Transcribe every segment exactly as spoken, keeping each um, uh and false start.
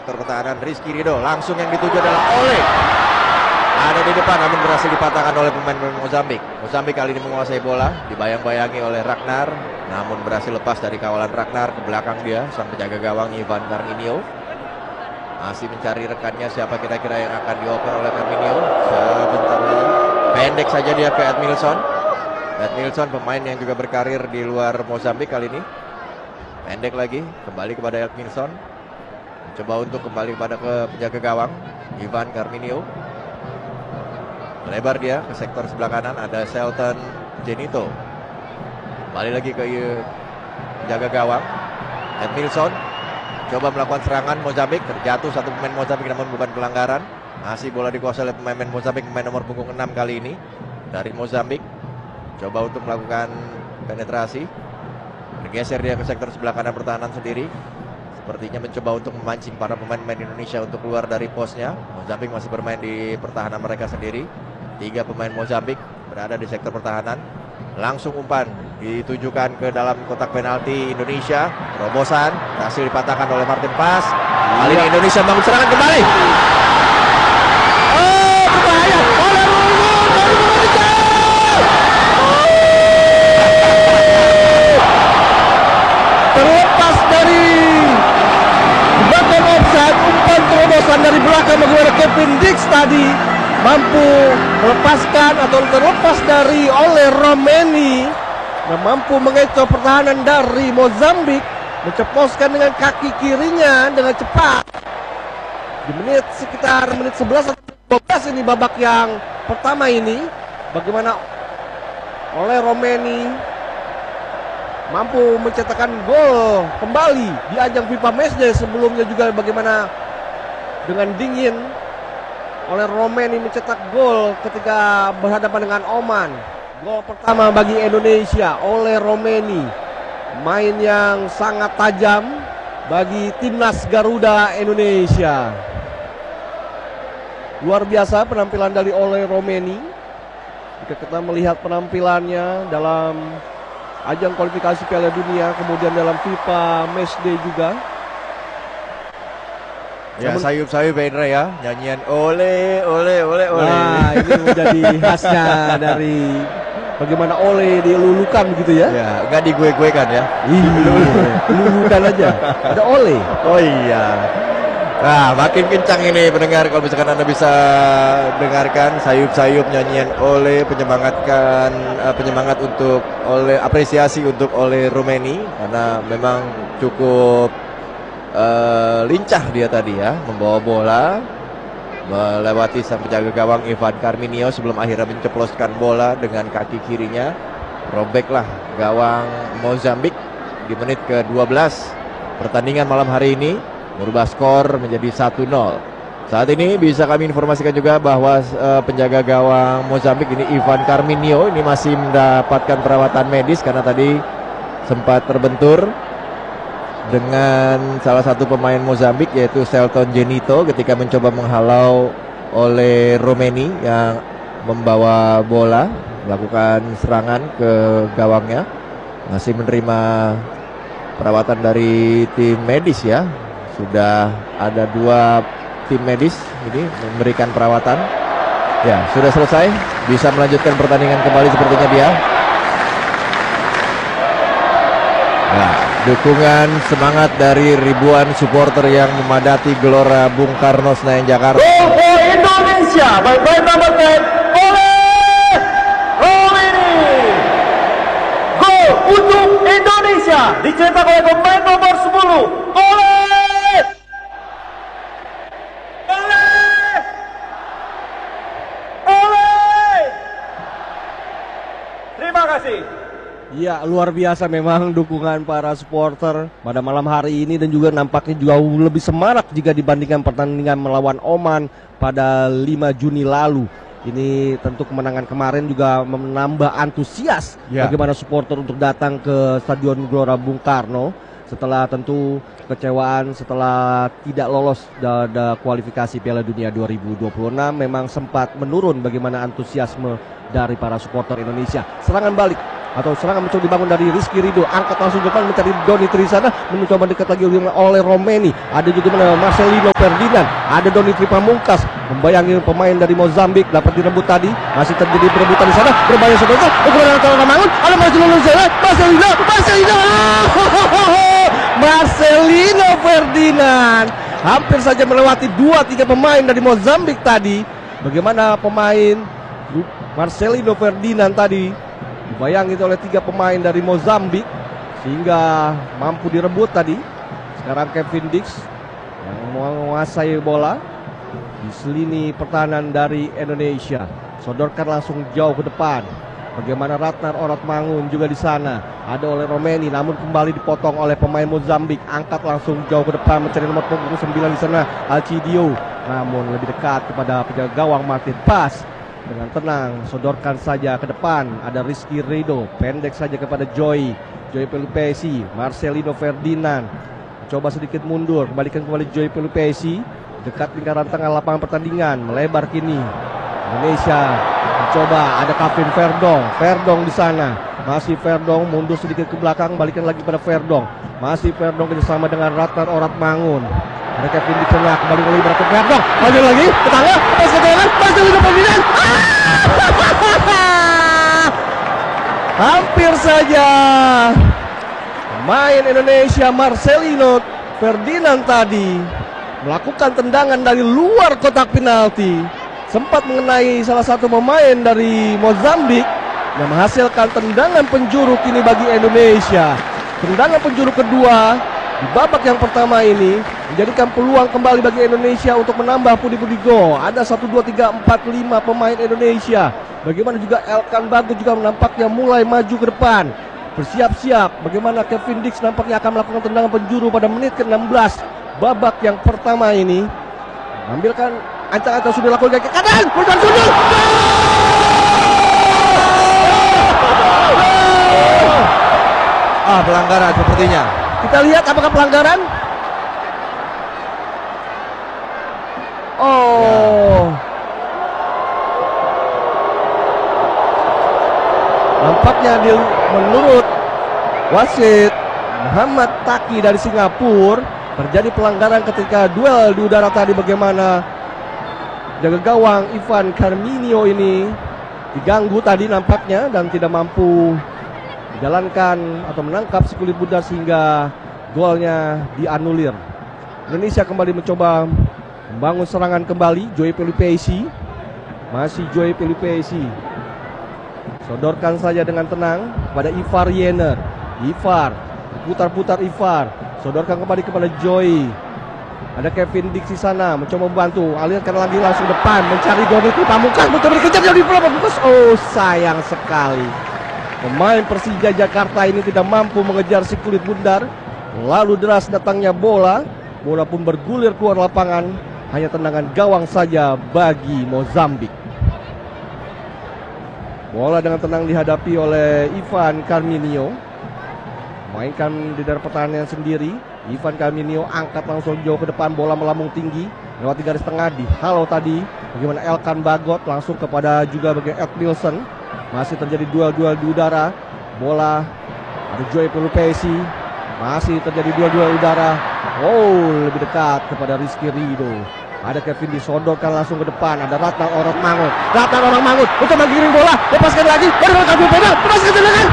sektor pertahanan. Rizky Ridho langsung yang dituju adalah Ole. Ada di depan namun berhasil dipatahkan oleh pemain Mozambik. Mozambik kali ini menguasai bola, dibayang-bayangi oleh Ragnar, namun berhasil lepas dari kawalan Ragnar. Ke belakang dia sang penjaga gawang Ivan Carminio. Masih mencari rekannya, siapa kira-kira yang akan dioper oleh Carminio. Sebentar lagi. Pendek saja dia ke Edmilson. Edmilson pemain yang juga berkarir di luar Mozambik kali ini. Pendek lagi, kembali kepada Edmilson. Coba untuk kembali kepada ke penjaga gawang Ivan Carminio. Melebar dia ke sektor sebelah kanan, ada Shelton Genito. Kembali lagi ke penjaga gawang Edmilson. Coba melakukan serangan Mozambik, terjatuh satu pemain Mozambik namun bukan pelanggaran. Masih bola dikuasai oleh pemain Mozambik, pemain nomor punggung enam kali ini dari Mozambik. Coba untuk melakukan penetrasi. Bergeser dia ke sektor sebelah kanan pertahanan sendiri. Sepertinya mencoba untuk memancing para pemain-pemain Indonesia untuk keluar dari posnya. Mozambik masih bermain di pertahanan mereka sendiri. Tiga pemain Mozambik berada di sektor pertahanan. Langsung umpan ditujukan ke dalam kotak penalti Indonesia. Terobosan berhasil dipatahkan oleh Martin Pas. Kali ini Indonesia bangun serangan kembali. Oh, berbahaya. Terlepas dari belakang offside, umpan terobosan dari belakang bagaimana Kevin Dix tadi mampu melepaskan atau terlepas dari oleh Romeni dan mampu mengecoh pertahanan dari Mozambik, menceposkan dengan kaki kirinya dengan cepat di menit sekitar menit sebelas atau dua belas ini babak yang pertama ini. Bagaimana oleh Romeni mampu mencetakkan gol kembali di ajang FIFA Matchday. Sebelumnya juga bagaimana dengan dingin oleh Romeni mencetak gol ketika berhadapan dengan Oman. Gol pertama bagi Indonesia oleh Romeni. Main yang sangat tajam bagi timnas Garuda Indonesia. Luar biasa penampilan dari oleh Romeni. Jika kita melihat penampilannya dalam ajang kualifikasi Piala Dunia, kemudian dalam FIFA Matchday juga. Ya, namun, sayup-sayup Indra ya, nyanyian ole ole ole ole. Nah, ini menjadi khasnya dari bagaimana ole dilulukan gitu ya. Ya, enggak digue-guekan ya. Iya, lulukan aja. Ada ole. Oh iya. Nah, makin kencang ini pendengar, kalau misalkan Anda bisa dengarkan sayup-sayup nyanyian ole, penyemangatkan uh, penyemangat untuk oleh apresiasi untuk oleh Romeni karena memang cukup uh, lincah dia tadi ya, membawa bola melewati sang penjaga gawang Ivan Carminio sebelum akhirnya menceploskan bola dengan kaki kirinya. Robeklah gawang Mozambik di menit ke dua belas pertandingan malam hari ini, merubah skor menjadi satu nol. Saat ini bisa kami informasikan juga bahwa uh, penjaga gawang Mozambik ini Ivan Carminio ini masih mendapatkan perawatan medis karena tadi sempat terbentur dengan salah satu pemain Mozambik yaitu Shelton Genito ketika mencoba menghalau oleh Romeni yang membawa bola melakukan serangan ke gawangnya. Masih menerima perawatan dari tim medis ya. Sudah ada dua tim medis ini memberikan perawatan. Ya, sudah selesai. Bisa melanjutkan pertandingan kembali sepertinya dia. Nah, dukungan semangat dari ribuan supporter yang memadati Gelora Bung Karno Senayan Jakarta. Gol for Indonesia by player number ten oleh Romeni. Gol untuk Indonesia dicetak oleh pemain nomor sepuluh oleh Ya, luar biasa memang dukungan para supporter pada malam hari ini dan juga nampaknya jauh lebih semarak jika dibandingkan pertandingan melawan Oman pada lima Juni lalu. Ini tentu kemenangan kemarin juga menambah antusias ya, bagaimana supporter untuk datang ke Stadion Gelora Bung Karno setelah tentu kekecewaan setelah tidak lolos pada kualifikasi Piala Dunia dua ribu dua puluh enam. Memang sempat menurun bagaimana antusiasme dari para supporter Indonesia. Serangan balik atau serangan mencoba dibangun dari Rizky Ridho, angkat langsung ke depan mencari Doni Trisana, mencoba dekat lagi oleh Romeni, ada juga Marcelino Ferdinand, ada Doni Tri Pamungkas, membayangi pemain dari Mozambik, dapat direbut tadi, masih terjadi perebutan di sana, berbahaya sebentar, ukuran antara Mangun, ada Marcelino Marcelino Marcelino Marcelino Ferdinand, hampir saja melewati dua tiga pemain dari Mozambik tadi. Bagaimana pemain Marcelino Ferdinand tadi dibayangi oleh tiga pemain dari Mozambik sehingga mampu direbut tadi. Sekarang Kevin Dix yang menguasai bola di lini pertahanan dari Indonesia, sodorkan langsung jauh ke depan. Bagaimana Ratnar Oratmangun juga di sana, ada oleh Romeni, namun kembali dipotong oleh pemain Mozambik, angkat langsung jauh ke depan mencari nomor punggung sembilan di sana Alcidio, namun lebih dekat kepada penjaga gawang Martin Pas. Dengan tenang sodorkan saja ke depan, ada Rizky Ridho, pendek saja kepada Joy Joy Pelupesi, Marcelino Ferdinand coba sedikit mundur, kembalikan kembali Joy Pelupesi dekat lingkaran tengah lapangan pertandingan, melebar kini Indonesia mencoba, ada Kevin Verdong, Verdong di sana, masih Verdong mundur sedikit ke belakang, balikan lagi pada Verdong, masih Verdong bersama dengan Ratnar Oratmangun, ada Kevin di tengah, kembali melebar ke Verdong, maju lagi ke tengah, pas ke tengah, pas ke pembinaan, hampir saja pemain Indonesia Marcelino Ferdinand tadi melakukan tendangan dari luar kotak penalti, sempat mengenai salah satu pemain dari Mozambik yang menghasilkan tendangan penjuru kini bagi Indonesia. Tendangan penjuru kedua di babak yang pertama ini menjadikan peluang kembali bagi Indonesia untuk menambah pundi-pundi gol. Ada satu, dua, tiga, empat, lima pemain Indonesia. Bagaimana juga Elkan Bagot juga nampaknya mulai maju ke depan, bersiap-siap. Bagaimana Kevin Dix nampaknya akan melakukan tendangan penjuru pada menit ke enam belas babak yang pertama ini. Ambilkan ancang-ancang sudah lakukan ke kanan, Fulton Sundul. Ah, pelanggaran sepertinya. Kita lihat apakah pelanggaran? Oh. Ya. Nampaknya di, menurut wasit Muhammad Taki dari Singapura, terjadi pelanggaran ketika duel di udara tadi. Bagaimana jaga gawang Ivan Carminio ini diganggu tadi nampaknya dan tidak mampu menjalankan atau menangkap si kulit bundar sehingga golnya dianulir. Indonesia kembali mencoba membangun serangan kembali. Joy Pelupesi, masih Joy Pelupesi, sodorkan saja dengan tenang pada Ivar Yener. Ivar putar-putar, Ivar sodorkan kembali kepada Joy. Ada Kevin Dix di sana mencoba membantu, alirkan lagi langsung depan mencari Doni Tri Pamungkas, mencoba dikejar dari Pamungkas. Oh, sayang sekali pemain Persija Jakarta ini tidak mampu mengejar si kulit bundar. Lalu deras datangnya bola, bola pun bergulir keluar lapangan. Hanya tendangan gawang saja bagi Mozambik. Bola dengan tenang dihadapi oleh Ivan Carminio, mainkan di daerah pertahanan sendiri. Ivan Carminio angkat langsung jauh ke depan, bola melambung tinggi lewat garis tengah, di halo tadi. Bagaimana Elkan Bagot langsung kepada juga bagi Ed Nielsen. Masih terjadi duel-duel di udara. Bola ada Joy Pelupesi, masih terjadi duel-duel udara. Oh, lebih dekat kepada Rizky Ridho. Ada Kevin disodorkan langsung ke depan. Ada Ratnar Oratmangun. Ratnar Oratmangun untuk menggiring bola, lepaskan lagi. Baru Kevin pedal, lepaskan tendangan.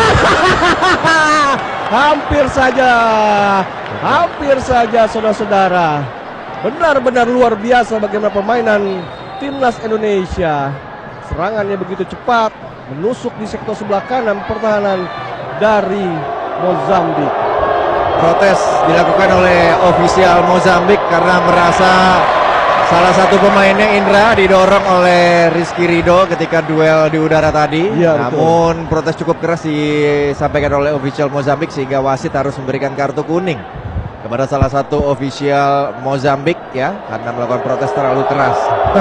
Hampir saja, hampir saja saudara-saudara. Benar-benar luar biasa bagaimana permainan timnas Indonesia. Serangannya begitu cepat, menusuk di sektor sebelah kanan pertahanan dari Mozambik. Protes dilakukan oleh ofisial Mozambik karena merasa salah satu pemainnya Indra didorong oleh Rizky Ridho ketika duel di udara tadi. Ya, namun betul. Protes cukup keras disampaikan oleh ofisial Mozambik sehingga wasit harus memberikan kartu kuning kepada salah satu ofisial Mozambik ya, karena melakukan protes terlalu keras.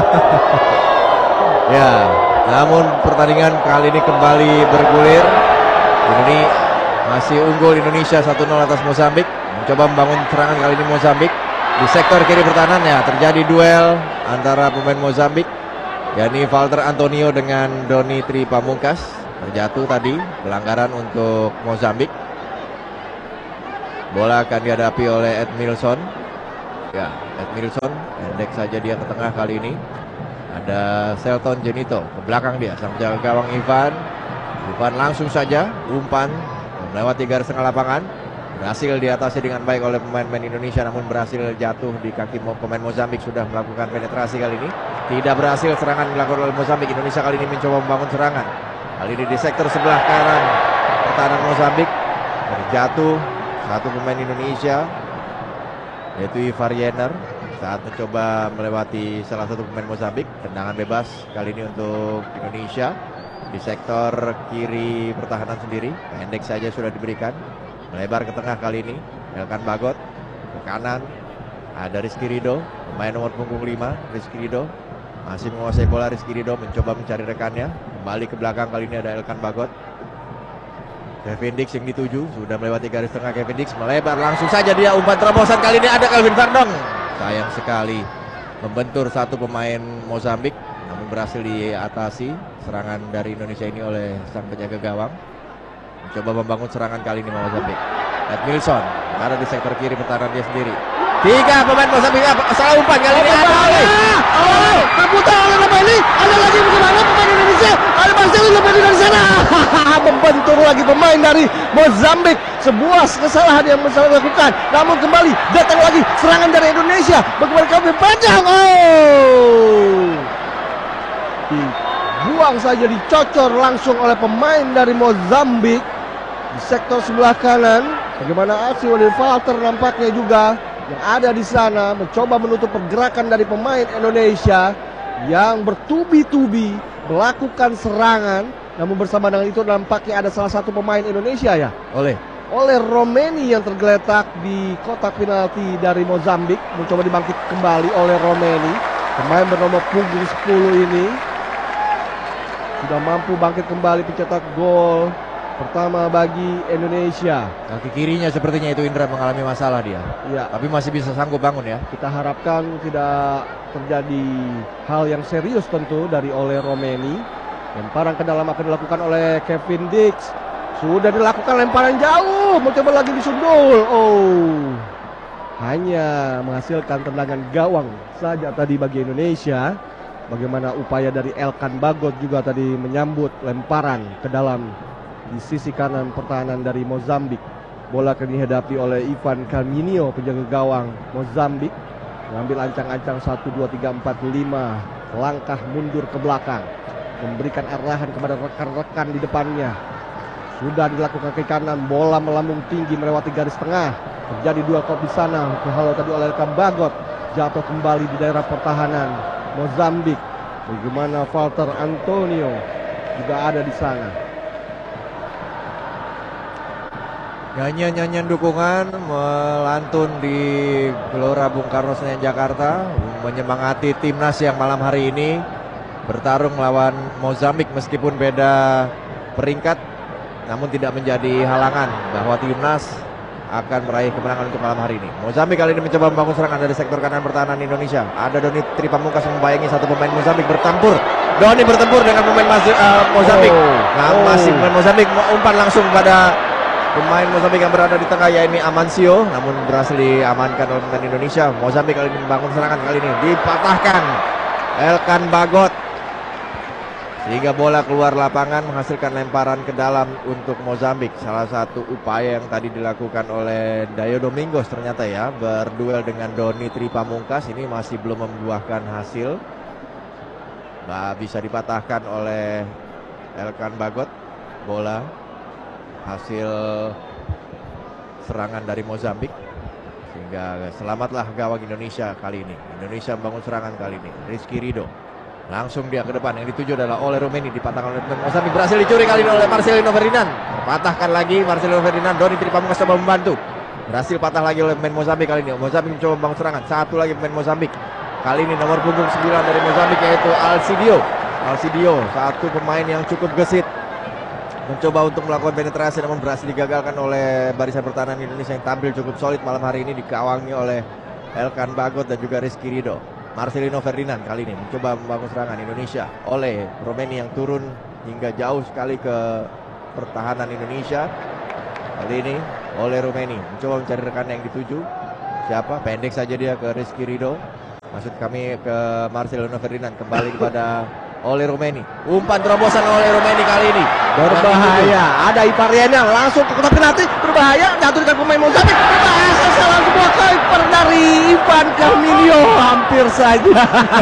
Ya, namun pertandingan kali ini kembali bergulir. Ini masih unggul Indonesia satu nol atas Mozambik. Mencoba membangun serangan kali ini Mozambik. Di sektor kiri pertahanannya terjadi duel antara pemain Mozambik, yakni Walter Antonio dengan Doni Tri Pamungkas. Terjatuh tadi, pelanggaran untuk Mozambik. Bola akan dihadapi oleh Edmilson. Ya, Edmilson pendek saja dia ke tengah kali ini. Ada Selton Jenito ke belakang dia, sang penjaga gawang Ivan. Ivan langsung saja umpan melewati garis tengah lapangan. Berhasil diatasi dengan baik oleh pemain-pemain Indonesia, namun berhasil jatuh di kaki pemain Mozambik. Sudah melakukan penetrasi kali ini, tidak berhasil. Serangan dilakukan oleh Mozambik. Indonesia kali ini mencoba membangun serangan. Kali ini di sektor sebelah kanan pertahanan Mozambik. Terjatuh satu pemain Indonesia, yaitu Ivar Jenner, saat mencoba melewati salah satu pemain Mozambik. Tendangan bebas kali ini untuk Indonesia di sektor kiri pertahanan sendiri. Pendek saja sudah diberikan, melebar ke tengah kali ini. Elkan Bagot ke kanan, ada Rizky Ridho, pemain nomor punggung lima. Rizky Ridho masih menguasai bola. Rizky Ridho mencoba mencari rekannya, kembali ke belakang. Kali ini ada Elkan Bagot. Kevin Dix yang dituju, sudah melewati garis tengah. Kevin Dix melebar, langsung saja dia umpan terobosan. Kali ini ada Kelvin Verdong. Sayang sekali membentur satu pemain Mozambik, namun berhasil diatasi serangan dari Indonesia ini oleh sang penjaga gawang. Mencoba membangun serangan kali ini Mozambik. Edmilson ada di sektor kiri pertahanan dia sendiri. Tiga pemain Mozambik, salah umpan kali ini ada oleh oh, terputar oleh Romeni. Ada lagi bagaimana pemain Indonesia? Ada Marcelino Romeni dari sana. Membentur lagi pemain dari Mozambik. Sebuah kesalahan yang bisa dilakukan. Namun kembali datang lagi serangan dari Indonesia. Bagaimana kami panjang. Oh, dibuang saja, dicocor langsung oleh pemain dari Mozambik di sektor sebelah kanan. Bagaimana aksi oleh Walter nampaknya juga yang ada di sana mencoba menutup pergerakan dari pemain Indonesia yang bertubi-tubi melakukan serangan. Namun bersama dengan itu nampaknya ada salah satu pemain Indonesia ya, oleh oleh Romeni yang tergeletak di kotak penalti dari Mozambik. Mencoba dibangkit kembali oleh Romeni. Pemain bernomor punggung sepuluh ini sudah mampu bangkit kembali, pencetak gol pertama bagi Indonesia. Kaki kirinya sepertinya itu Indra mengalami masalah dia. Ya. Tapi masih bisa sanggup bangun ya. Kita harapkan tidak terjadi hal yang serius tentu dari oleh Romeni. Lemparan ke dalam akan dilakukan oleh Kevin Dix. Sudah dilakukan lemparan jauh, mencoba lagi disundul. Oh, hanya menghasilkan tendangan gawang saja tadi bagi Indonesia. Bagaimana upaya dari Elkan Bagot juga tadi menyambut lemparan ke dalam di sisi kanan pertahanan dari Mozambik. Bola akan dihadapi oleh Ivan Carminio, penjaga gawang Mozambik. Mengambil ancang-ancang satu, dua, tiga, empat, lima. Langkah mundur ke belakang, memberikan arahan kepada rekan-rekan di depannya. Sudah dilakukan ke kanan, bola melambung tinggi melewati garis tengah. Terjadi dua kop di sana. Halo tadi oleh Elkan Bagot, jatuh kembali di daerah pertahanan Mozambik. Bagaimana Walter Antonio juga ada di sana. Nyanyian-nyanyian dukungan melantun di Gelora Bung Karno Senayan Jakarta, menyemangati timnas yang malam hari ini bertarung melawan Mozambik. Meskipun beda peringkat, namun tidak menjadi halangan bahwa timnas akan meraih kemenangan untuk malam hari ini. Mozambik kali ini mencoba membangun serangan dari sektor kanan pertahanan Indonesia. Ada Doni Tripamungkas membayangi satu pemain Mozambik bertempur. Doni bertempur dengan pemain uh, Mozambik. Oh. Nah, oh. masih pemain Mozambik umpan langsung pada pemain Mozambik yang berada di tengah, yaitu Amancio, namun berhasil diamankan oleh pemain Indonesia. Mozambik kali ini membangun serangan, kali ini dipatahkan Elkan Bagot sehingga bola keluar lapangan, menghasilkan lemparan ke dalam untuk Mozambik. Salah satu upaya yang tadi dilakukan oleh Dayo Domingos ternyata ya, berduel dengan Doni Tripamungkas, ini masih belum membuahkan hasil. Nah, bisa dipatahkan oleh Elkan Bagot bola hasil serangan dari Mozambik, sehingga selamatlah gawang Indonesia kali ini. Indonesia membangun serangan kali ini. Rizky Ridho langsung dia ke depan, yang dituju adalah oleh Romeni, dipatahkan oleh Mozambik, berhasil dicuri kali ini oleh Marcelino Ferdinand. Patahkan lagi Marcelino Ferdinand. Doni Tripamungkas coba membantu, berhasil patah lagi oleh pemain Mozambik kali ini. Mozambik mencoba membangun serangan, satu lagi pemain Mozambik. Kali ini nomor punggung sembilan dari Mozambik, yaitu Alcidio. Alcidio, satu pemain yang cukup gesit, mencoba untuk melakukan penetrasi, namun berhasil digagalkan oleh barisan pertahanan Indonesia yang tampil cukup solid malam hari ini, dikawangi oleh Elkan Bagot dan juga Rizky Ridho. Marcelino Ferdinand kali ini mencoba membangun serangan Indonesia oleh Romeni yang turun hingga jauh sekali ke pertahanan Indonesia. Kali ini oleh Romeni mencoba mencari rekan yang dituju. Siapa? Pendek saja dia ke Rizky Ridho. Maksud kami ke Marcelino Ferdinand. Kembali kepada oleh Romeni. Umpan terobosan oleh Romeni kali ini berbahaya. Ada Ipariana langsung ke kotak penalti, berbahaya. Jatuhkan pemain Mozambik. Berbahaya salah sebuah kiper dari Ivan Carminho. Hampir saja.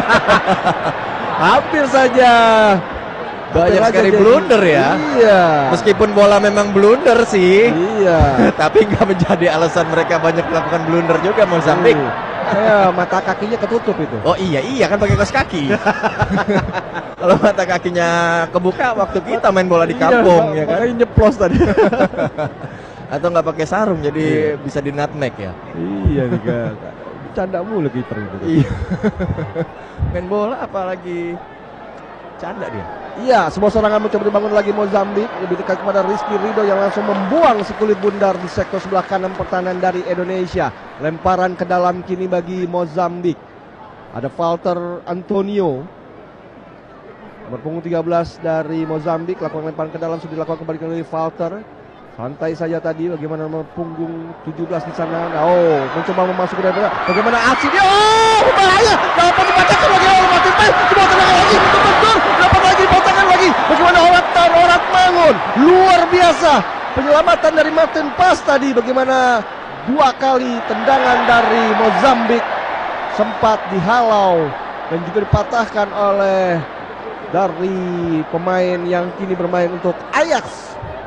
Hampir saja. Banyak sekali blunder ya. Iya. Meskipun bola memang blunder sih. Iya. Tapi nggak menjadi alasan mereka banyak melakukan blunder juga Mozambik. Saya mata kakinya ketutup itu. Oh iya iya kan pakai kaos kaki. Kalau mata kakinya kebuka waktu kita main bola di kampung iya, ya kan. Nyeplos tadi. Atau nggak pakai sarung jadi iya. bisa di nutmeg ya. Iya nih kak. Canda mulu kiper itu. Iya. Main bola apalagi canda dia. Iya, sebuah serangan mencoba dibangun lagi Mozambik. Lebih dekat kepada Rizky Ridho yang langsung membuang si kulit bundar di sektor sebelah kanan pertahanan dari Indonesia. Lemparan ke dalam kini bagi Mozambik. Ada Walter Antonio, berpunggung tiga belas dari Mozambik. Lakukan lemparan ke dalam, sudah dilakukan kembali oleh Walter. Santai saja tadi, bagaimana punggung tujuh belas di sana. Oh, mencoba memasuki dari mana? Bagaimana aksi dia? Oh, bahaya. Dapat dibacakan lagi oleh Martin Pay. Coba tenang lagi, betul. Dapat lagi dibacakan lagi. Bagaimana Orat Tan, Orat Mangun. Luar biasa. Penyelamatan dari Martin Pas tadi. Bagaimana dua kali tendangan dari Mozambik sempat dihalau dan juga dipatahkan oleh dari pemain yang kini bermain untuk Ajax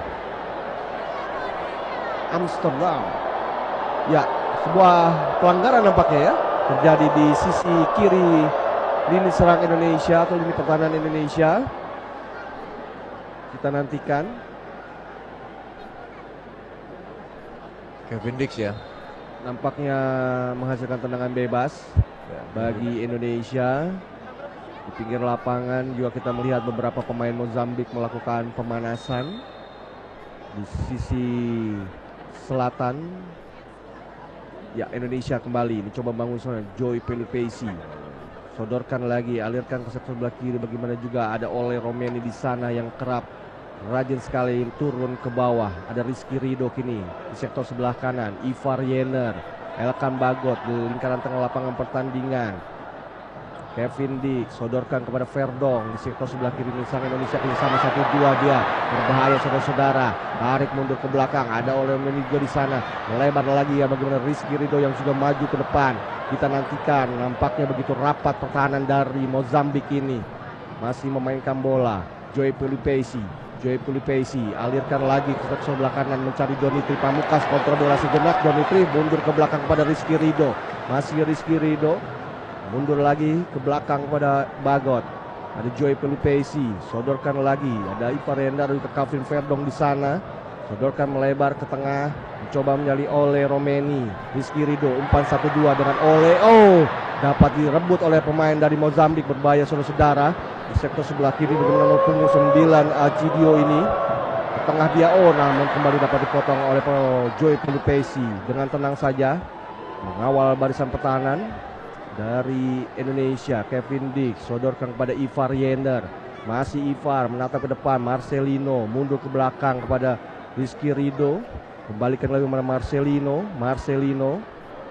Amsterdam. Ya, sebuah pelanggaran nampaknya ya terjadi di sisi kiri lini serang Indonesia atau lini pertahanan Indonesia. Kita nantikan. Kevin Dix ya, nampaknya menghasilkan tendangan bebas bagi Indonesia. Di pinggir lapangan juga kita melihat beberapa pemain Mozambik melakukan pemanasan di sisi selatan. Ya, Indonesia kembali mencoba bangun sana. Joy Pelupesi sodorkan lagi, alirkan ke sektor sebelah kiri. Bagaimana juga ada Ole Romeni di sana yang kerap rajin sekali turun ke bawah. Ada Rizky Ridho kini di sektor sebelah kanan. Ivar Yener, Elkan Bagot di lingkaran tengah lapangan pertandingan. Kevin Dix sodorkan kepada Verdong di sektor sebelah kiri sang Indonesia kini sama satu dua dia berbahaya saudara-saudara, tarik mundur ke belakang. Ada oleh Menigo di sana, melebar lagi ya. Bagaimana Rizky Ridho yang sudah maju ke depan. Kita nantikan, nampaknya begitu rapat pertahanan dari Mozambik ini. Masih memainkan bola. Joy Pelupesi, Joy Pelupesi alirkan lagi ke sektor sebelah kanan mencari Donitri Pamukas. Kontrol bola sejenak, Donitri mundur ke belakang kepada Rizky Ridho. Masih Rizky Ridho mundur lagi ke belakang kepada Bagot. Ada Joy Pelupesi, sodorkan lagi. Ada Ivar Yener ke Calvin Verdong di sana. Sodorkan melebar ke tengah, mencoba menyali oleh Romeni. Rizky Ridho umpan satu dua dengan Ole. Oh, dapat direbut oleh pemain dari Mozambik, berbahaya saudara-saudara. Di sektor sebelah kiri bagaimana punggung sembilan Acidio ini. Ke tengah dia, oh namun kembali dapat dipotong oleh Joy Pelupesi. Dengan tenang saja mengawal barisan pertahanan dari Indonesia. Kevin Dix sodorkan kepada Ivar Yener. Masih Ivar menatap ke depan. Marcelino mundur ke belakang kepada Rizky Ridho. Kembalikan lagi kepada Marcelino. Marcelino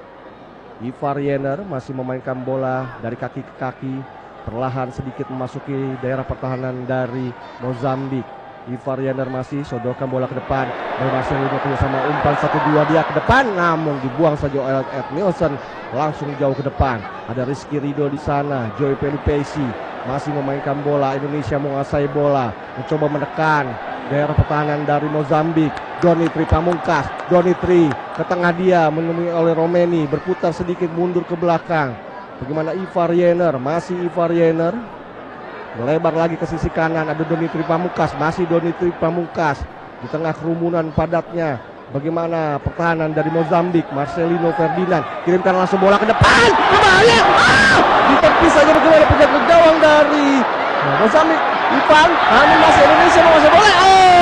Ivar Yener masih memainkan bola dari kaki ke kaki, perlahan sedikit memasuki daerah pertahanan dari Mozambik. Ivar Yener masih sodorkan bola ke depan. Marcelino punya sama umpan satu dua dia ke depan, namun dibuang saja oleh Ed Nielsen langsung jauh ke depan. Ada Rizky Ridho di sana. Joy Pelupesi masih memainkan bola. Indonesia menguasai bola, mencoba menekan daerah pertahanan dari Mozambik. Donitri Pamungkas, Donitri ke tengah dia menemui oleh Romeni, berputar sedikit mundur ke belakang. Bagaimana Ivar Yener, masih Ivar Yener melebar lagi ke sisi kanan. Ada Donitri Pamungkas, masih Donitri Pamungkas di tengah kerumunan padatnya. Bagaimana pertahanan dari Mozambik. Marcelino Ferdinand kirimkan langsung bola ke depan, berbahaya. Ah! Ditepis saja bagaimana penjaga gawang dari Mozambik. Ivan, namun masih Indonesia menguasai bola.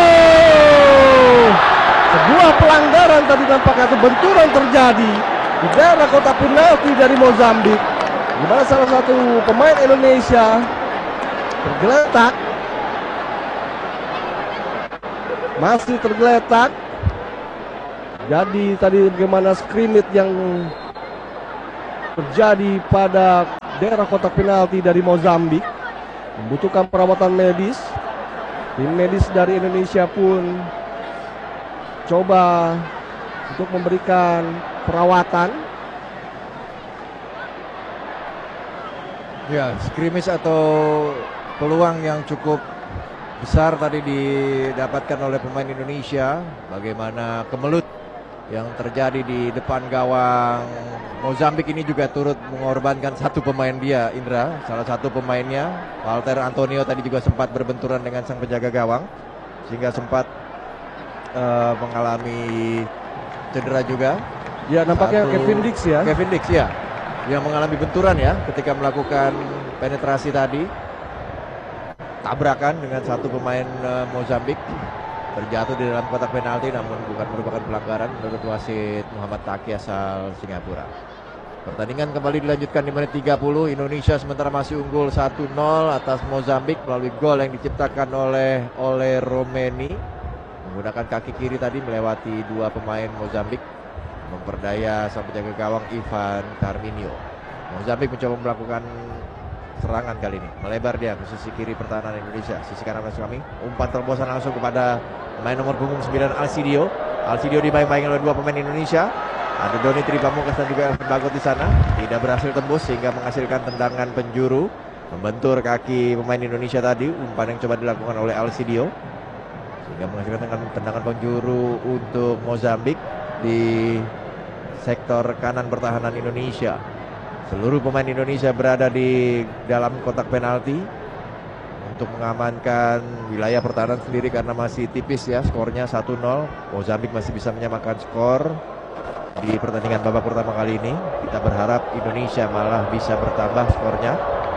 Oh! Sebuah pelanggaran tadi nampaknya, itu benturan terjadi di daerah kotak penalti dari Mozambik. Di mana salah satu pemain Indonesia tergeletak masih tergeletak. Jadi tadi bagaimana scrimmage yang terjadi pada daerah kotak penalti dari Mozambik, membutuhkan perawatan medis. Tim medis dari Indonesia pun coba untuk memberikan perawatan. Ya, scrimmage atau peluang yang cukup besar tadi didapatkan oleh pemain Indonesia. Bagaimana kemelut yang terjadi di depan gawang Mozambik ini juga turut mengorbankan satu pemain dia, Indra. Salah satu pemainnya, Walter Antonio, tadi juga sempat berbenturan dengan sang penjaga gawang, sehingga sempat uh, mengalami cedera juga. Ya, nampaknya satu, Kevin Dix ya. Kevin Dix ya, yang mengalami benturan ya ketika melakukan penetrasi tadi. Tabrakan dengan satu pemain uh, Mozambik. Terjatuh di dalam kotak penalti, namun bukan merupakan pelanggaran menurut wasit Muhammad Taki asal Singapura. Pertandingan kembali dilanjutkan di menit tiga puluh. Indonesia sementara masih unggul satu nol atas Mozambik melalui gol yang diciptakan oleh oleh Romeni menggunakan kaki kiri tadi melewati dua pemain Mozambik, memperdaya sang penjaga gawang Ivan Carminio. Mozambik mencoba melakukan serangan kali ini, melebar dia ke sisi kiri pertahanan Indonesia. Sisi kanan masuk kami, umpan terobosan langsung kepada pemain nomor punggung sembilan Alcidio. Alcidio dibayang-bayang oleh dua pemain Indonesia. Ada Doni Tripamukas dan juga Elvan Bagot di sana. Tidak berhasil tembus sehingga menghasilkan tendangan penjuru, membentur kaki pemain Indonesia tadi. Umpan yang coba dilakukan oleh Alcidio sehingga menghasilkan tendangan penjuru untuk Mozambik di sektor kanan pertahanan Indonesia. Seluruh pemain Indonesia berada di dalam kotak penalti untuk mengamankan wilayah pertahanan sendiri karena masih tipis ya skornya satu nol. Mozambik masih bisa menyamakan skor di pertandingan babak pertama kali ini. Kita berharap Indonesia malah bisa bertambah skornya.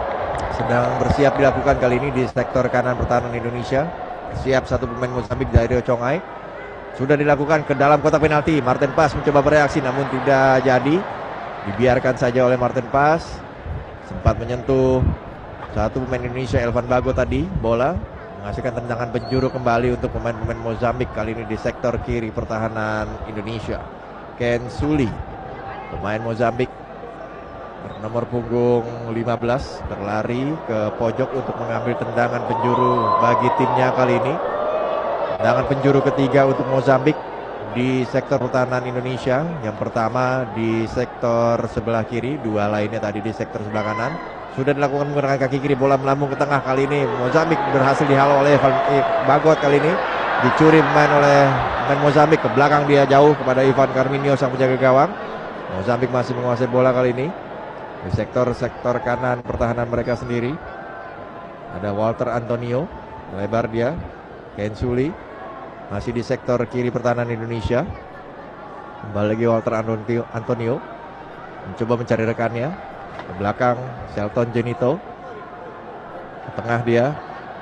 Sedang bersiap dilakukan kali ini di sektor kanan pertahanan Indonesia. Siap satu pemain Mozambik dari Chongai. Sudah dilakukan ke dalam kotak penalti. Martin Pas mencoba bereaksi namun tidak jadi. Dibiarkan saja oleh Martin Pas. Sempat menyentuh satu pemain Indonesia, Elvan Bagot tadi. Bola menghasilkan tendangan penjuru kembali untuk pemain-pemain Mozambik. Kali ini di sektor kiri pertahanan Indonesia. Ken Suli, pemain Mozambik bernomor punggung lima belas, berlari ke pojok untuk mengambil tendangan penjuru bagi timnya kali ini. Tendangan penjuru ketiga untuk Mozambik di sektor pertahanan Indonesia. Yang pertama di sektor sebelah kiri, dua lainnya tadi di sektor sebelah kanan. Sudah dilakukan menggunakan kaki kiri, bola melambung ke tengah. Kali ini Mozambik berhasil dihalau oleh Bagot. Kali ini dicuri pemain oleh pemain Mozambik, ke belakang dia jauh kepada Ivan Carminio sang penjaga gawang. Mozambik masih menguasai bola kali ini di sektor-sektor kanan pertahanan mereka sendiri. Ada Walter Antonio, melebar dia. Ken Suli masih di sektor kiri pertahanan Indonesia. Kembali lagi Walter Antonio mencoba mencari rekannya. Ke belakang Shelton Genito. Ke tengah dia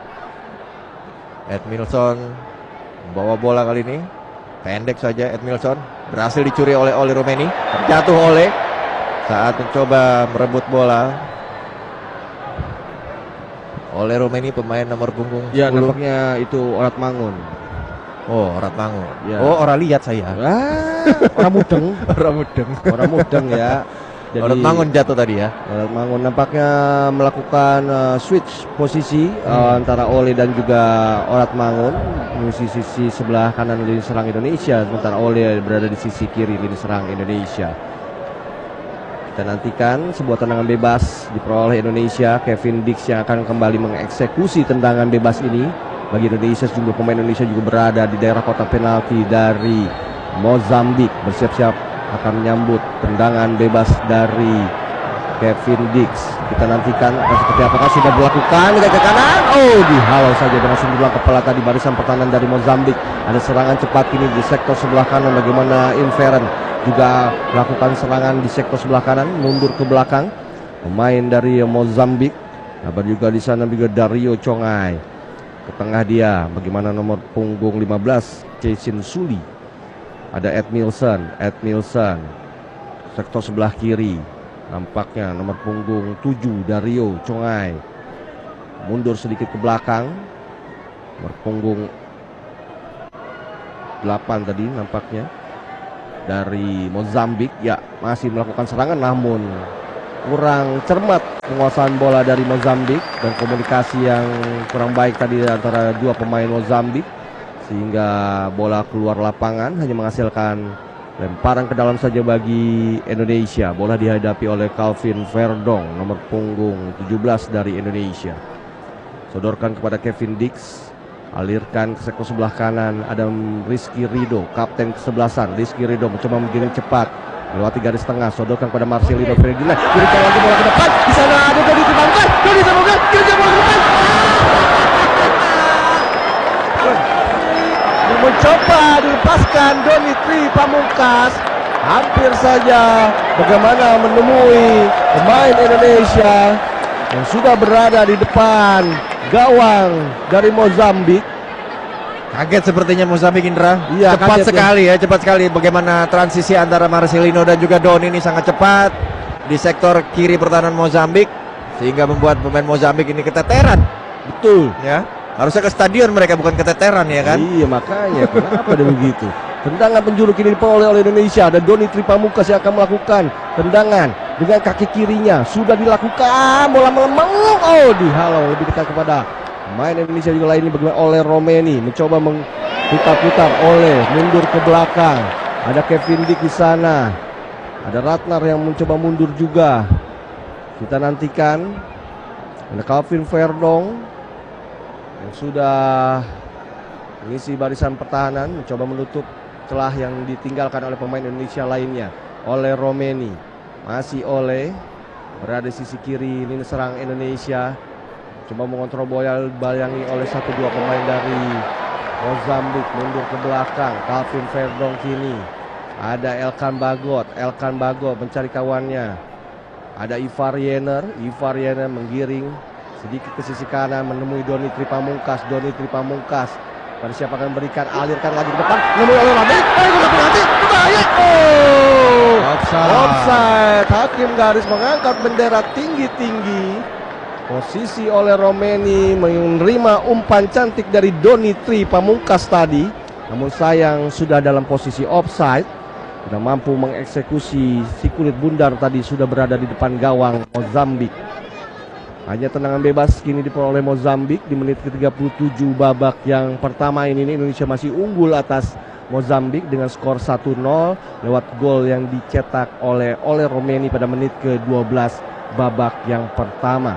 Edmilson membawa bola kali ini. Pendek saja Edmilson. Berhasil dicuri oleh Ole Romeni. Jatuh oleh saat mencoba merebut bola. Ole Romeni pemain nomor punggung ya, sepuluh. Nampaknya itu Orat Mangun. Oh, Orat Mangun. Ya. Oh, orang lihat saya. Ah, orang mudeng. Orang mudeng. Orang mudeng ya. Jadi, Orat Mangun jatuh tadi ya. Orat Mangun nampaknya melakukan uh, switch posisi hmm. uh, antara Ole dan juga Orat Mangun di sisi sebelah kanan lini serang Indonesia, sementara Ole berada di sisi kiri lini serang Indonesia. Kita nantikan sebuah tendangan bebas diperoleh Indonesia. Kevin Dix yang akan kembali mengeksekusi tendangan bebas ini. Bagi Indonesia, sejumlah pemain Indonesia juga berada di daerah kotak penalti dari Mozambik, bersiap-siap akan menyambut tendangan bebas dari Kevin Dix. Kita nantikan seperti apakah sudah dilakukan ke kanan. Oh, dihalau saja dengan sundulan kepala tadi barisan pertahanan dari Mozambik. Ada serangan cepat ini di sektor sebelah kanan. Bagaimana Inferen juga melakukan serangan di sektor sebelah kanan, mundur ke belakang. Pemain dari Mozambik. Kabar juga di sana juga Dario Chongai. Ke tengah dia, bagaimana nomor punggung lima belas Jason Suli. Ada Edmilson, Edmilson. Sektor sebelah kiri. Nampaknya nomor punggung tujuh Dario Chongai. Mundur sedikit ke belakang. Nomor punggung delapan tadi nampaknya dari Mozambik. Ya, masih melakukan serangan namun kurang cermat penguasaan bola dari Mozambik dan komunikasi yang kurang baik tadi antara dua pemain Mozambik, sehingga bola keluar lapangan hanya menghasilkan lemparan ke dalam saja bagi Indonesia. Bola dihadapi oleh Calvin Verdong, nomor punggung tujuh belas dari Indonesia. Sodorkan kepada Kevin Dix, alirkan ke sektor sebelah kanan. Ada Rizky Ridho, kapten kesebelasan. Rizky Ridho mencoba menggiring cepat melewati garis tengah, sodorkan kepada Marcelino Ferdinand, berikan lagi bola ke depan. Di sana ada Doni Tripamungkas, Doni Tripamungkas, kirimkan bola ke depan. Mencoba dilepaskan Doni Tripamungkas. Hampir saja bagaimana menemui pemain Indonesia yang sudah berada di depan gawang dari Mozambik. Kaget sepertinya Mozambik, Indra. Iya, cepat kaget, sekali ya. ya, cepat sekali bagaimana transisi antara Marcelino dan juga Doni ini sangat cepat di sektor kiri pertahanan Mozambik, sehingga membuat pemain Mozambik ini keteteran. Betul Ya, harusnya ke stadion mereka, bukan keteteran ya kan? Iya, makanya kenapa ada begitu? Tendangan penjuru kini diperoleh oleh Indonesia. Dan Doni Tripamungkas yang akan melakukan tendangan dengan kaki kirinya. Sudah dilakukan, bola melemah. Oh, dihalau lebih dekat kepada pemain Indonesia juga lainnya. Bagaimana oleh Romeni mencoba mengputar-putar, oleh mundur ke belakang. Ada Kevin Dick di sana. Ada Ratnar yang mencoba mundur juga. Kita nantikan. Ada Calvin Verdong yang sudah mengisi barisan pertahanan, mencoba menutup celah yang ditinggalkan oleh pemain Indonesia lainnya. Oleh Romeni, masih oleh berada di sisi kiri lini serang Indonesia, coba mengontrol bola, bayangi oleh satu dua pemain dari Mozambik, mundur ke belakang. Calvin Verdong kini ada Elkan Bagot, Elkan Bagot mencari kawannya. Ada Ivar Yener, Ivar Yener menggiring sedikit ke sisi kanan menemui Doni Tripamungkas. Doni Tripamungkas pada siapa akan berikan, alirkan lagi ke depan, menemui oleh Ramai. Oh, penalti, bahaya. Oh, offside. Offside. Hakim garis mengangkat bendera tinggi-tinggi. Posisi oleh Romeni menerima umpan cantik dari Doni Tripamungkas tadi, namun sayang sudah dalam posisi offside. Sudah mampu mengeksekusi si kulit bundar tadi, sudah berada di depan gawang Mozambik. Hanya tendangan bebas kini diperoleh Mozambik di menit ke tiga puluh tujuh babak yang pertama ini. Indonesia masih unggul atas Mozambik dengan skor satu nol lewat gol yang dicetak oleh oleh Romeni pada menit ke dua belas babak yang pertama.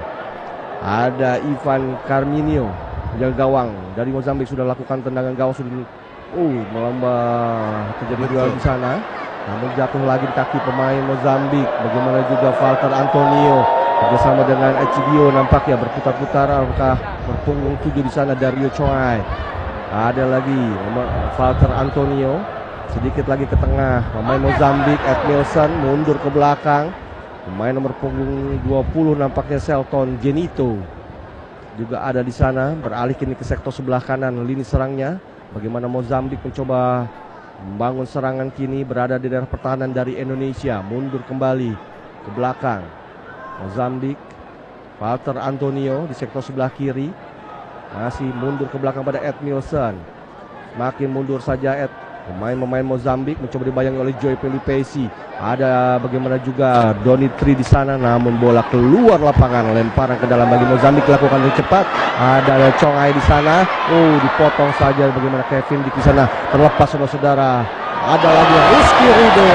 Ada Ivan Carminio, penjaga gawang dari Mozambik, sudah lakukan tendangan gawang, sudah uh melambah, terjadi duel di sana, namun jatuh lagi di kaki pemain Mozambik. Bagaimana juga Walter Antonio bersama dengan Echidio nampaknya berputar-putar, apakah berpunggung tujuh di sana Dario Choi. Ada lagi Walter Antonio, sedikit lagi ke tengah pemain Mozambik. Edmilson mundur ke belakang, pemain nomor punggung dua puluh nampaknya Selton Genito juga ada di sana, beralih kini ke sektor sebelah kanan lini serangnya. Bagaimana Mozambik mencoba membangun serangan kini, berada di daerah pertahanan dari Indonesia, mundur kembali ke belakang. Mozambik, Walter Antonio di sektor sebelah kiri, masih mundur ke belakang pada Edmilson. Makin mundur saja Ed. Pemain-pemain Mozambik mencoba dibayangi oleh Joy Pelipesi. Ada bagaimana juga Doni Tri di sana, namun bola keluar lapangan, lemparan ke dalam bagi Mozambik lakukan dengan cepat. Ada Chongai di sana, oh dipotong saja. Bagaimana Kevin di sana terlepas saudara-saudara. Ada lagi Rizky Ridho.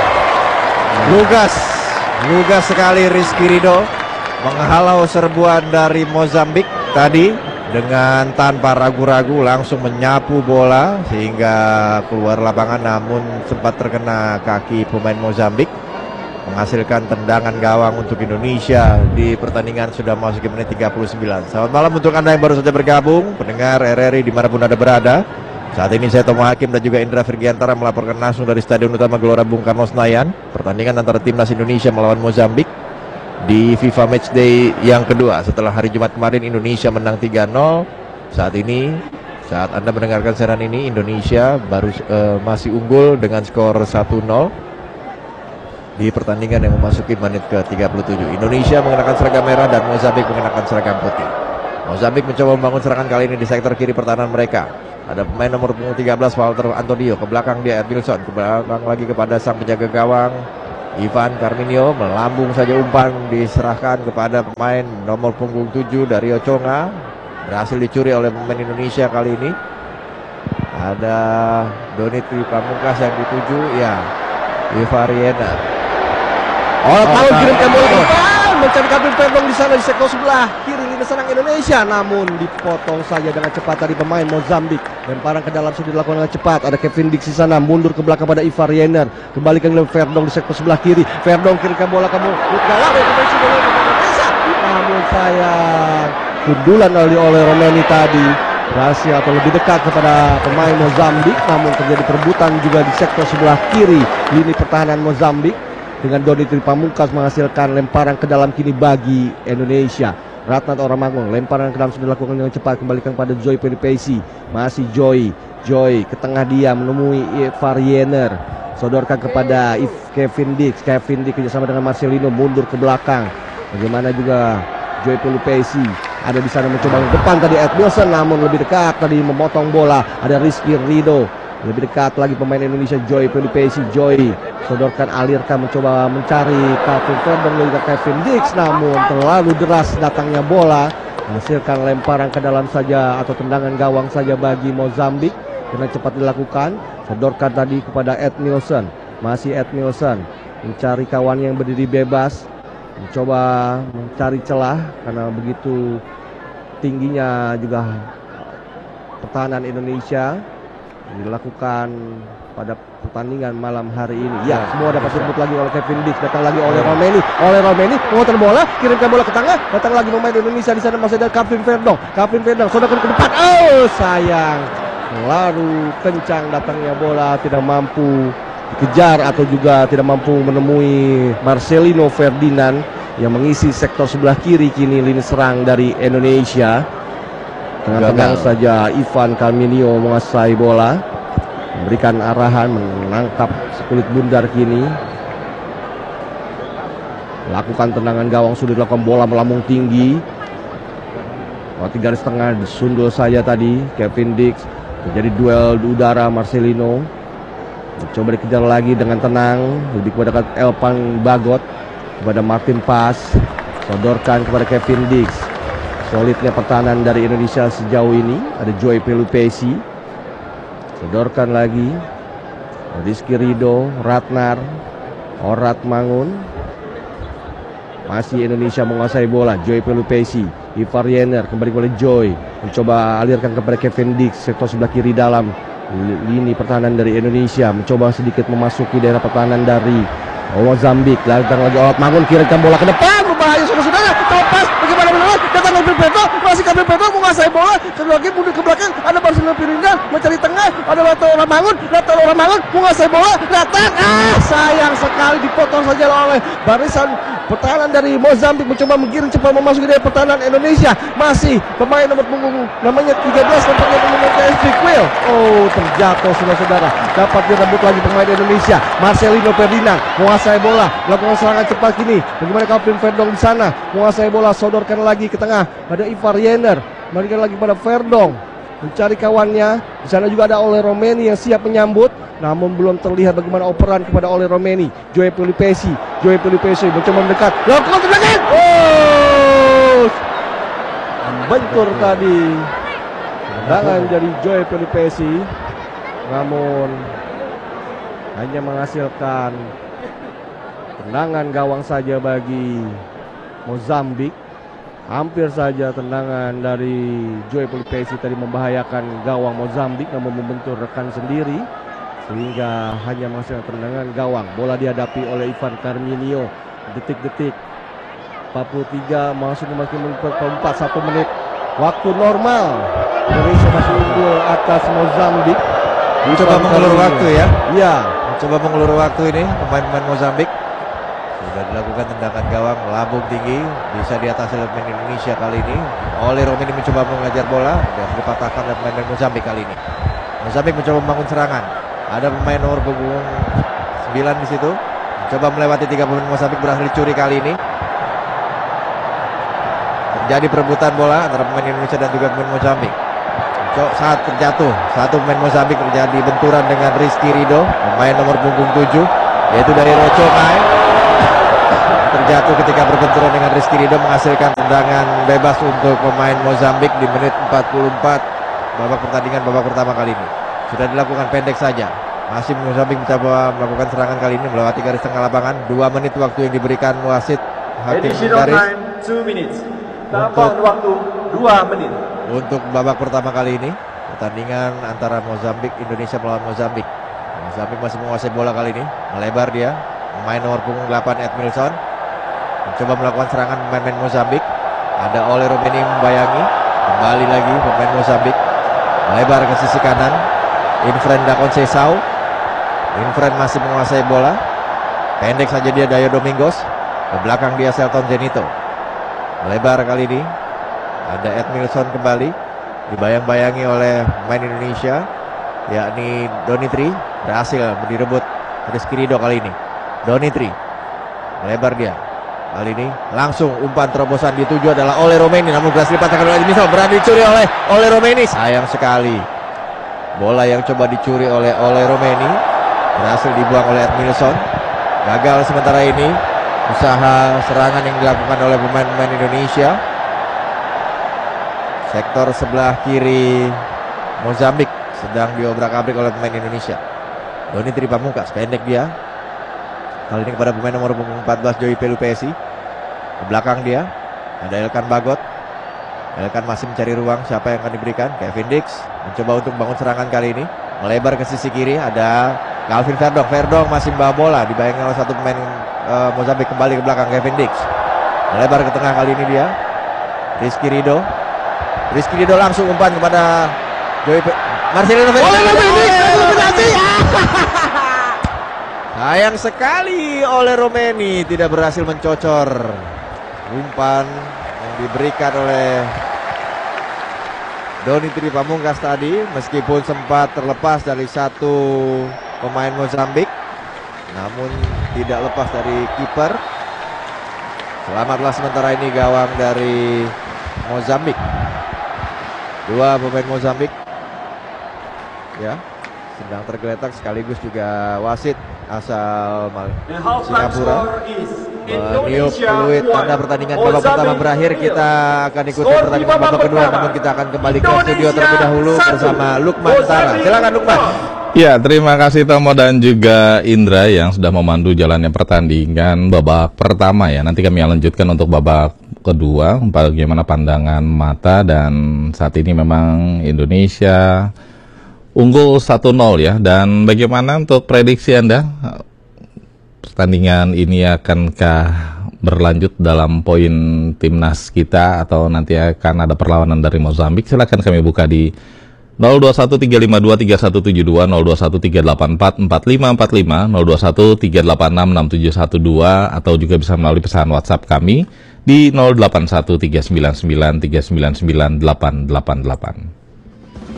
Lugas, lugas sekali Rizky Ridho menghalau serbuan dari Mozambik tadi. Dengan tanpa ragu-ragu langsung menyapu bola sehingga keluar lapangan, namun sempat terkena kaki pemain Mozambik, menghasilkan tendangan gawang untuk Indonesia di pertandingan sudah masuk ke menit tiga puluh sembilan. Selamat malam untuk Anda yang baru saja bergabung, pendengar R R I dimanapun Anda berada. Saat ini saya Tomo Hakim dan juga Indra Virgiantara melaporkan langsung dari Stadion Utama Gelora Bung Karno Senayan, pertandingan antara Timnas Indonesia melawan Mozambik di FIFA Matchday yang kedua setelah hari Jumat kemarin Indonesia menang tiga nol. Saat ini, saat Anda mendengarkan siaran ini, Indonesia baru uh, masih unggul dengan skor satu nol di pertandingan yang memasuki menit ke tiga puluh tujuh. Indonesia mengenakan seragam merah dan Mozambik mengenakan seragam putih. Mozambik mencoba membangun serangan kali ini di sektor kiri pertahanan mereka. Ada pemain nomor punggung tiga belas Walter Antonio, ke belakang dia Edmilson, ke belakang lagi kepada sang penjaga gawang Ivan Carminio, melambung saja umpan diserahkan kepada pemain nomor punggung tujuh dari Oconga. Berhasil dicuri oleh pemain Indonesia kali ini. Ada Donitri Pamungkas yang dituju, ya Ivariena. Oh, tahu kirimkan bola ke depan, mencari Kevin Verdong di sana di sektor sebelah kiri lini serang Indonesia, namun dipotong saja dengan cepat dari pemain Mozambik. Lemparan ke dalam sudah dilakukan dengan cepat. Ada Kevin Dix di sana, mundur ke belakang pada Ivar Yenner, kembalikan ke Verdong di sektor sebelah kiri. Verdong kirimkan bola ke gawang Indonesia, namun sayang kundulan oleh oleh Romeni tadi berhasil atau lebih dekat kepada pemain Mozambik, namun terjadi perebutan juga di sektor sebelah kiri lini pertahanan Mozambik dengan Donitri Pamungkas menghasilkan lemparan ke dalam kini bagi Indonesia. Ratnat Oramangun, lemparan ke dalam sudah dilakukan dengan cepat, kembalikan pada Joy Pelipesi. Masih Joy, Joy ke tengah dia menemui Ivar Yenner, sodorkan kepada Kevin Dix. Kevin Dix kerjasama dengan Marcelino, mundur ke belakang. Bagaimana juga Joy Pelipesi ada di sana mencoba ke depan tadi Edmilson, namun lebih dekat tadi memotong bola. Ada Rizky Rido, lebih dekat lagi pemain Indonesia Joy Pelipesi. Joy sodorkan, alirkan, mencoba mencari Kevin Verdong juga Kevin Dix, namun terlalu deras datangnya bola, menghasilkan lemparan ke dalam saja atau tendangan gawang saja bagi Mozambik. Dengan cepat dilakukan, sodorkan tadi kepada Edmilson. Masih Edmilson mencari kawan yang berdiri bebas, mencoba mencari celah karena begitu tingginya juga pertahanan Indonesia dilakukan pada pertandingan malam hari ini. Ya, semua dapat direbut lagi oleh Kevin Dix, datang lagi oleh Romeni, oleh Romeni memutar bola, kirimkan bola ke tengah, datang lagi pemain Indonesia di sana masih ada Kevin Verdong. Kevin Verdong sodorkan ke depan. Oh, sayang. Terlalu kencang datangnya bola, tidak mampu dikejar atau juga tidak mampu menemui Marcelino Ferdinand yang mengisi sektor sebelah kiri kini lini serang dari Indonesia. Tengah-tengah saja Ivan Carminio menguasai bola, memberikan arahan, menangkap sekulit bundar kini. Lakukan tendangan gawang, sudah dilakukan, bola melambung tinggi. Oh, tiga garis tengah disundul saja tadi Kevin Dix. Menjadi duel di udara Marcelino. Coba dikejar lagi dengan tenang, lebih kepada Elpan Bagot, kepada Martin Pas, sodorkan kepada Kevin Dix. Solidnya pertahanan dari Indonesia sejauh ini. Ada Joy Pelupesi, sodorkan lagi Rizky Rido, Ratnar Orat Mangun. Masih Indonesia menguasai bola. Joy Pelupesi, Ivar Yenner, kembali kepada Joy, mencoba alirkan kepada Kevin Dix, sektor sebelah kiri dalam lini pertahanan dari Indonesia, mencoba sedikit memasuki daerah pertahanan dari Mozambik. Datang lagi Orat Mangun, kirimkan bola ke depan, berbahaya saudara-saudara, terlepas, bagaimana benar, datang lagi Pedro, masih Kevin Pedro menguasai bola, kedua lagi mundur ke belakang, ada Marcelino Ferdinand mencari tengah, ada Ratnat Oramangun, Ratnat Oramangun menguasai bola, datang, ah sayang sekali dipotong saja oleh barisan pertahanan dari Mozambik, mencoba menggiring cepat memasuki daerah pertahanan Indonesia. Masih pemain nomor punggung namanya tiga belas, nampaknya pemain K S P Quill. Oh, terjatuh saudara-saudara. Dapat direbut lagi pemain Indonesia. Marcelino Ferdinand menguasai bola, melakukan serangan cepat kini. Bagaimana Kevin Verdong di sana menguasai bola, sodorkan lagi ke tengah. Ada Ivar Yenner, berikan lagi pada Verdong, mencari kawannya. Di sana juga ada Ole Romeni yang siap menyambut, namun belum terlihat bagaimana operan kepada Ole Romeni. Joy Pelupesi, Joy Pelupesi mencoba mendekat, lakukan tendangan. Oh, bentur tadi tendangan dari Joy Pelupesi, namun hanya menghasilkan tendangan gawang saja bagi Mozambik. Hampir saja tendangan dari Joy Pelupesi tadi membahayakan gawang Mozambik, namun membentur rekan sendiri sehingga hanya menghasilkan tendangan gawang. Bola dihadapi oleh Ivan Carminio. Detik-detik empat puluh tiga masuk memasuki menit keempat, satu menit waktu normal. Indonesia masih unggul atas Mozambik. Coba mengulur waktu ya. Iya, coba mengulur waktu ini pemain-pemain Mozambik. Sudah dilakukan tendangan gawang melambung tinggi, bisa diatasi oleh pemain Indonesia kali ini. Oleh Romeni mencoba mengajar bola dan dipatahkan oleh pemain Mozambik kali ini. Mozambik mencoba membangun serangan. Ada pemain nomor punggung sembilan di situ, mencoba melewati tiga pemain Mozambik, berhasil dicuri kali ini. Terjadi perebutan bola antara pemain Indonesia dan juga pemain Mozambik. saat terjatuh, satu pemain Mozambik terjadi benturan dengan Rizky Ridho, pemain nomor punggung tujuh, yaitu dari Roconai. Terjatuh ketika berbenturan dengan Rizky Ridho, menghasilkan tendangan bebas untuk pemain Mozambik di menit empat puluh empat babak pertandingan babak pertama kali ini. Sudah dilakukan pendek saja. Masih Mozambik mencoba melakukan serangan kali ini melewati garis tengah lapangan. Dua menit waktu yang diberikan wasit hakim garis. Tambahan waktu dua menit. Untuk babak pertama kali ini pertandingan antara Mozambik Indonesia melawan Mozambik. Mozambik masih menguasai bola kali ini. Melebar dia. Pemain nomor punggung delapan Edmilson mencoba melakukan serangan pemain Mozambik. Ada Ole Romeni membayangi. Kembali lagi pemain Mozambik. Melebar ke sisi kanan. Infren da Conceição. Infren masih menguasai bola. Pendek saja dia Dayo Domingos. Ke belakang dia Selton Zenito. Melebar kali ini. Ada Edmilson kembali. Dibayang-bayangi oleh pemain Indonesia, yakni Donitri. Berhasil direbut Rizky Ridho kali ini. Donitri. Melebar dia. Kali ini langsung umpan terobosan dituju adalah Ole Romeni, namun berhasil dipatahkan oleh Edmilson. Berani dicuri oleh Ole Romeni. Sayang sekali. Bola yang coba dicuri oleh Ole Romeni berhasil dibuang oleh Edmilson. Gagal sementara ini usaha serangan yang dilakukan oleh pemain-pemain Indonesia. Sektor sebelah kiri Mozambik sedang diobrak-abrik oleh pemain Indonesia. Donitri Pamungkas, pendek dia. Kali ini kepada pemain nomor empat belas Joey Pelupesi. Ke belakang dia ada Elkan Bagot. Elkan masih mencari ruang, siapa yang akan diberikan? Kevin Dix mencoba untuk bangun serangan kali ini. Melebar ke sisi kiri ada Calvin Verdong. Verdong masih membawa bola, dibayangkan oleh satu pemain uh, Mozambik. Kembali ke belakang Kevin Dix. Melebar ke tengah kali ini dia Rizky Ridho. Rizky Ridho langsung umpan kepada Joey Pe Marcelino Ferdinand. Sayang sekali oleh Romeni tidak berhasil mencocor umpan yang diberikan oleh Donitri Pamungkas tadi, meskipun sempat terlepas dari satu pemain Mozambik, namun tidak lepas dari kiper. Selamatlah sementara ini gawang dari Mozambik. Dua pemain Mozambik ya sedang tergeletak, sekaligus juga wasit asal Singapura meniup peluit tanda pertandingan babak pertama berakhir. Kita akan ikuti pertandingan babak kedua, namun kita akan kembali ke studio terlebih dahulu bersama Lukman Tara. Silakan Lukman. Ya, terima kasih Tomo dan juga Indra yang sudah memandu jalannya pertandingan babak pertama ya. Nanti kami lanjutkan untuk babak kedua, bagaimana pandangan mata. Dan saat ini memang Indonesia unggul satu nol ya. Dan bagaimana untuk prediksi Anda? Pertandingan ini akankah berlanjut dalam poin timnas kita atau nanti akan ada perlawanan dari Mozambik? Silakan kami buka di nol dua satu tiga lima dua tiga satu tujuh dua, nol dua satu tiga delapan empat empat lima empat lima, nol dua satu tiga delapan enam enam tujuh satu dua, atau juga bisa melalui pesan WhatsApp kami di nol delapan satu tiga sembilan sembilan tiga sembilan sembilan delapan delapan delapan.